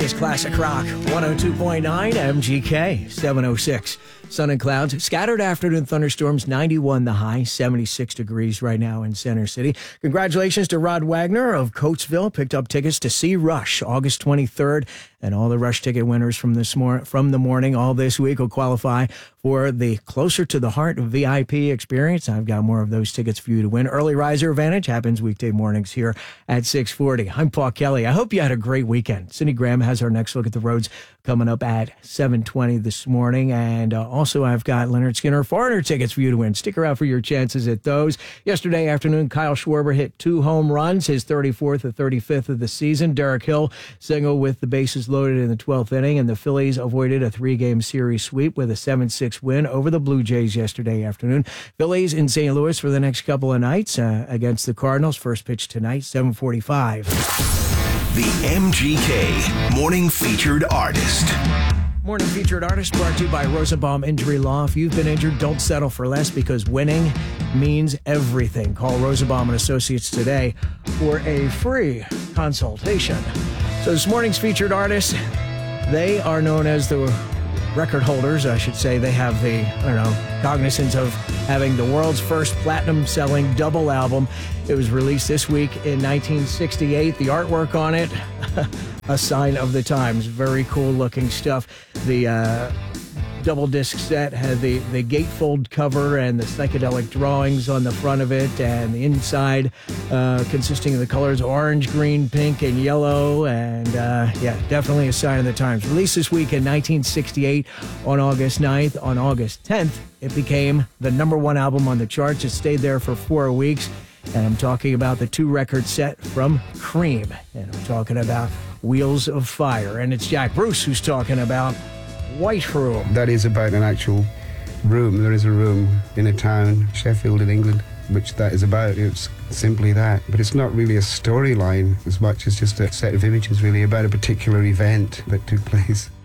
is Classic Rock, 102.9 MGK, 706. Sun and clouds, scattered afternoon thunderstorms, 91 the high, 76 degrees right now in Center City. Congratulations to Rod Wagner of Coatesville, picked up tickets to see Rush August 23rd, and all the Rush ticket winners from the morning all this week will qualify for the Closer to the Heart VIP experience. I've got more of those tickets for you to win. Early Riser Advantage happens weekday mornings here at 6:40. I'm Paul Kelly. I hope you had a great weekend. Cindy Graham has our next look at the roads coming up at 7:20 this morning. And also I've got Leonard Skinner Foreigner tickets for you to win. Stick around for your chances at those. Yesterday afternoon, Kyle Schwarber hit 2 home runs, his 34th and 35th of the season. Derek Hill single with the bases loaded in the 12th inning, and the Phillies avoided a 3-game series sweep with a 7-6 win over the Blue Jays yesterday afternoon. Phillies in St. Louis for the next couple of nights against the Cardinals. First pitch tonight, 7:45. The MGK Morning Featured Artist. Morning Featured Artist brought to you by Rosenbaum Injury Law. If you've been injured, don't settle for less, because winning means everything. Call Rosenbaum & Associates today for a free consultation. So this morning's featured artists, they are known as the record holders, I should say. They have the, cognizance of having the world's first platinum-selling double album. It was released this week in 1968. The artwork on it, a sign of the times. Very cool-looking stuff. The double disc set had the gatefold cover and the psychedelic drawings on the front of it, and the inside consisting of the colors orange, green, pink, and yellow. And definitely a sign of the times. Released this week in 1968 on August 9th. On August 10th, it became the #1 album on the charts. It stayed there for 4 weeks. And I'm talking about the 2-record set from Cream. And I'm talking about Wheels of Fire. And it's Jack Bruce who's talking about White Room. That is about an actual room. There is a room in a town, Sheffield in England, which that is about. It's simply that. But it's not really a storyline as much as just a set of images, really, about a particular event that took place.